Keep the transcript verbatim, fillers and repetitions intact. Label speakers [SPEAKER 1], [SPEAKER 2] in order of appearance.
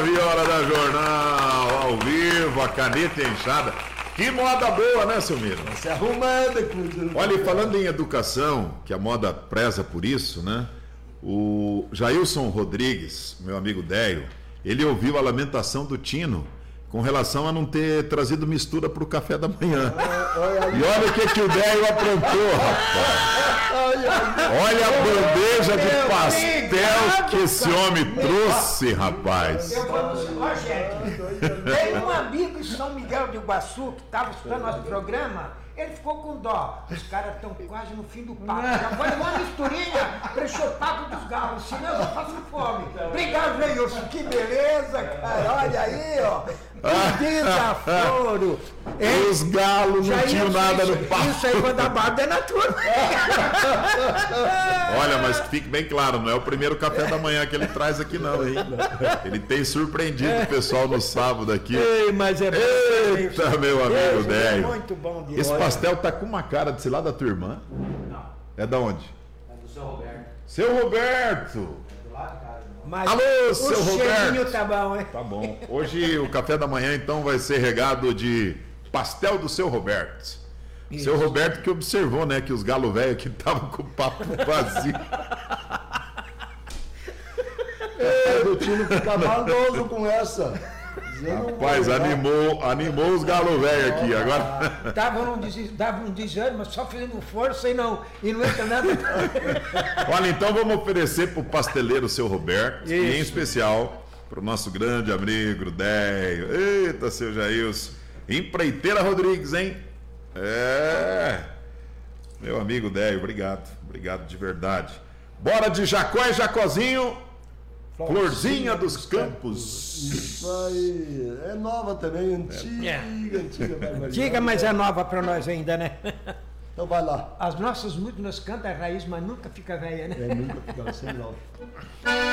[SPEAKER 1] vi a hora da jornal, ao vivo, a caneta inchada. Que moda boa, né, Silmiro?
[SPEAKER 2] Se arrumando.
[SPEAKER 1] Olha, e falando em educação, que a moda preza por isso, né? O Jailson Rodrigues, meu amigo Déio, ele ouviu a lamentação do Tino com relação a não ter trazido mistura para o café da manhã. E olha o que, que o Déio aprontou, rapaz. Olha a bandeja de pastel que esse homem trouxe, rapaz.
[SPEAKER 3] Eu vou no Rogério. Tem um amigo em São Miguel de Iguaçu que estava escutando nosso programa. Ele ficou com dó. Os caras estão quase no fim do papo. Já vou levar uma misturinha para encher o papo dos galos, senão eu faço fome. Obrigado, Jailson. Que beleza, cara. Olha aí, ó. Que desaforo.
[SPEAKER 1] Os galos não tinham nada no papo.
[SPEAKER 3] Isso aí vai dar barba na turma.
[SPEAKER 1] Olha, mas que fique bem claro, não é o primeiro café da manhã que ele traz aqui não, hein? Ele tem surpreendido o pessoal no sábado aqui.
[SPEAKER 3] Ei, mas é bom.
[SPEAKER 1] Eita, meu amigo Déio.
[SPEAKER 3] Muito bom de
[SPEAKER 1] Esse
[SPEAKER 3] olha.
[SPEAKER 1] pastel tá com uma cara de ser lá da tua irmã?
[SPEAKER 4] Não,
[SPEAKER 1] É da onde?
[SPEAKER 4] é do seu Roberto.
[SPEAKER 1] Seu Roberto!
[SPEAKER 4] É do lado de casa.
[SPEAKER 3] Mas
[SPEAKER 1] Alô,
[SPEAKER 3] o
[SPEAKER 1] seu
[SPEAKER 3] cheirinho
[SPEAKER 1] Roberto!
[SPEAKER 3] tá bom, hein?
[SPEAKER 1] Tá bom. Hoje o café da manhã então vai ser regado de pastel do seu Roberto.
[SPEAKER 3] Isso.
[SPEAKER 1] Seu Roberto que observou, né, que os galo velho aqui estavam com o papo vazio.
[SPEAKER 2] O Tino fica maldoso com essa. Dizendo,
[SPEAKER 1] Rapaz, animou, animou os galo velho aqui. Agora.
[SPEAKER 3] Dava um, des... Dava um desânimo, só fazendo força e não, e não entra nada.
[SPEAKER 1] Olha, então vamos oferecer para o pasteleiro seu Roberto, e em especial para o nosso grande amigo Déio. Eita, seu Jailson. Empreiteira Rodrigues, hein? É. Meu amigo Déio, obrigado. Obrigado de verdade. Bora de Jacó e Jacozinho. Florzinha dos Campos.
[SPEAKER 2] Isso aí. É nova também, antiga,
[SPEAKER 3] É.
[SPEAKER 2] antiga. barbaridade.
[SPEAKER 3] Diga, mas é nova pra nós ainda, né?
[SPEAKER 2] Então vai lá.
[SPEAKER 3] As nossas músicas cantam a raiz, mas nunca fica velha, né?
[SPEAKER 2] É, nunca fica sem nova.